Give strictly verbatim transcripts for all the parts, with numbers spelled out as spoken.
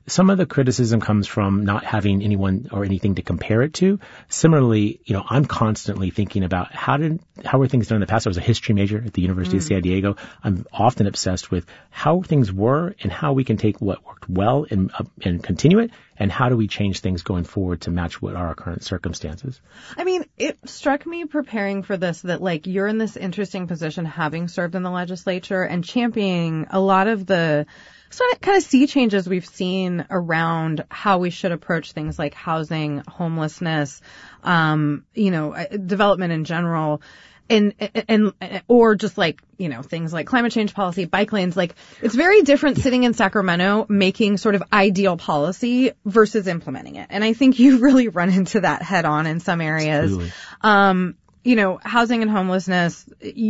some of the criticism comes from not having anyone or anything to compare it to. Similarly, you know, I'm constantly thinking about how did, how were things done in the past? I was a history major at the University mm. of San Diego. I'm often obsessed with how things were and how we can take what worked well and, uh, and continue it, and how do we change things going forward to match what are our current circumstances. I mean, it struck me preparing for this that, like, you're in this interesting position having served in the legislature and championing a lot of the sort of kind of sea changes we've seen around how we should approach things like housing, homelessness, um, you know, development in general. And, and, or just like, you know, things like climate change policy, bike lanes, like it's very different sitting in Sacramento making sort of ideal policy versus implementing it. And I think you really run into that head on in some areas. Absolutely. Um, you know, housing and homelessness,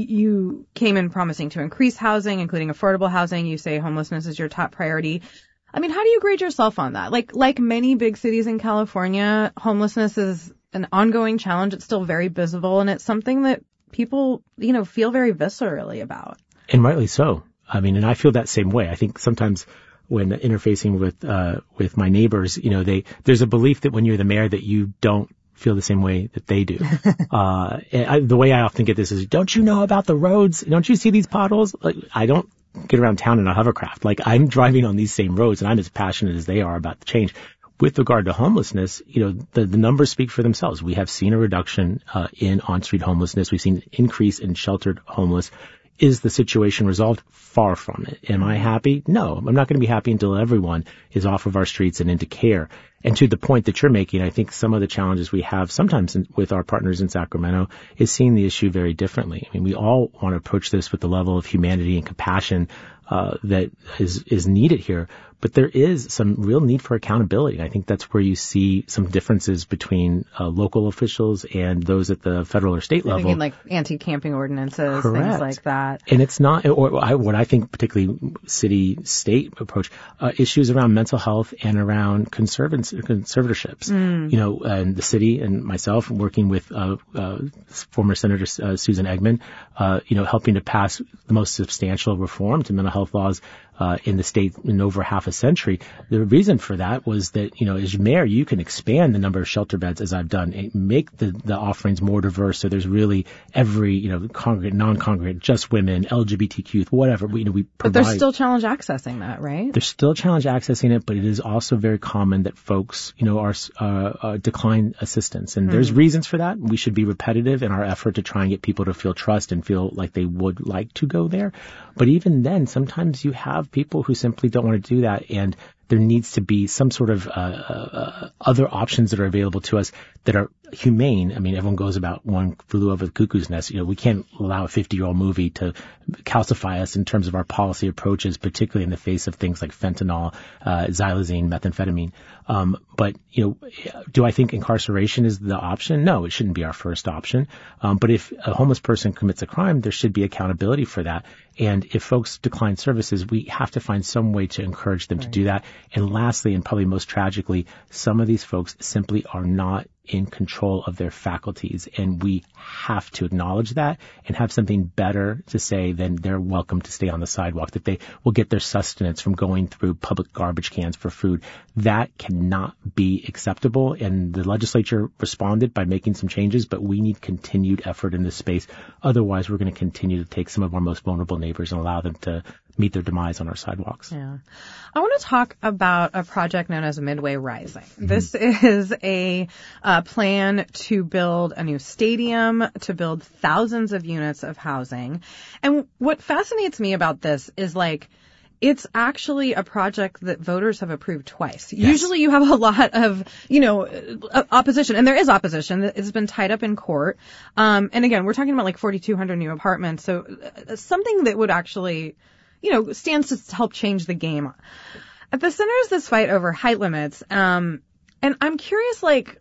you came in promising to increase housing, including affordable housing. You say homelessness is your top priority. I mean, how do you grade yourself on that? Like, like many big cities in California, homelessness is an ongoing challenge. It's still very visible, and it's something that people, you know, feel very viscerally about. And rightly so. I mean, and I feel that same way. I think sometimes when interfacing with, uh, with my neighbors, you know, they, there's a belief that when you're the mayor that you don't feel the same way that they do. uh, and I, the way I often get this is, don't you know about the roads? Don't you see these potholes? Like, I don't get around town in a hovercraft. Like, I'm driving on these same roads and I'm as passionate as they are about the change. With regard to homelessness, you know, the, the numbers speak for themselves. We have seen a reduction uh, in on-street homelessness. We've seen an increase in sheltered homeless. Is the situation resolved? Far from it. Am I happy? No, I'm not going to be happy until everyone is off of our streets and into care. And to the point that you're making, I think some of the challenges we have sometimes in, with our partners in Sacramento is seeing the issue very differently. I mean, we all want to approach this with the level of humanity and compassion uh, that is, is needed here. But there is some real need for accountability. I think that's where you see some differences between uh, local officials and those at the federal or state level. Thinking like anti-camping ordinances, Correct. Things like that. And it's not, or I, what I think particularly city-state approach, uh, issues around mental health and around conservance, conservatorships. Mm. You know, and the city and myself working with uh, uh, former Senator uh, Susan Eggman, uh, you know, helping to pass the most substantial reform to mental health laws Uh, in the state in over half a century. The reason for that was that, you know, as mayor, you can expand the number of shelter beds as I've done, and make the, the offerings more diverse. So there's really every, you know, congregate, non-congregate, just women, L G B T Q, whatever. We, you know, we provide. But there's still challenge accessing that, right? There's still challenge accessing it, but it is also very common that folks, you know, are, uh, uh decline assistance. And mm. there's reasons for that. We should be repetitive in our effort to try and get people to feel trust and feel like they would like to go there. But even then, sometimes you have people who simply don't want to do that, and there needs to be some sort of uh, uh, other options that are available to us that are humane. I mean, everyone goes about one flew over the cuckoo's nest. You know, we can't allow a fifty-year-old movie to calcify us in terms of our policy approaches, particularly in the face of things like fentanyl, uh, xylazine, methamphetamine. Um, but, you know, do I think incarceration is the option? No, it shouldn't be our first option. Um, but if a homeless person commits a crime, there should be accountability for that. And if folks decline services, we have to find some way to encourage them right. to do that. And lastly, and probably most tragically, some of these folks simply are not in control of their faculties, and we have to acknowledge that and have something better to say than they're welcome to stay on the sidewalk, that they will get their sustenance from going through public garbage cans for food. That cannot be acceptable, and the legislature responded by making some changes, but we need continued effort in this space. Otherwise, we're going to continue to take some of our most vulnerable neighbors and allow them to meet their demise on our sidewalks. Yeah. I want to talk about a project known as Midway Rising. Mm-hmm. This is a uh, plan to build a new stadium, to build thousands of units of housing. And what fascinates me about this is, like, it's actually a project that voters have approved twice. Yes. Usually you have a lot of, you know, opposition, and there is opposition that has been tied up in court. Um, and again, we're talking about like forty-two hundred new apartments. So uh, something that would actually, you know, stands to help change the game. At the center is this fight over height limits. Um, and I'm curious, like,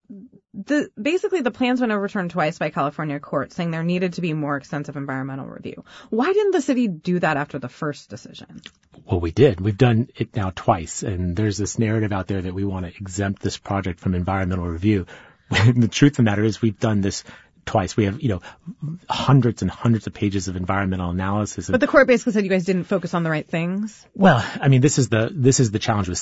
the, basically the plan's been overturned twice by California courts, saying there needed to be more extensive environmental review. Why didn't the city do that after the first decision? Well, we did. We've done it now twice. And there's this narrative out there that we want to exempt this project from environmental review. The truth of the matter is we've done this twice. We have, you know, hundreds and hundreds of pages of environmental analysis. But the court basically said you guys didn't focus on the right things. Well, I mean, this is the, this is the challenge with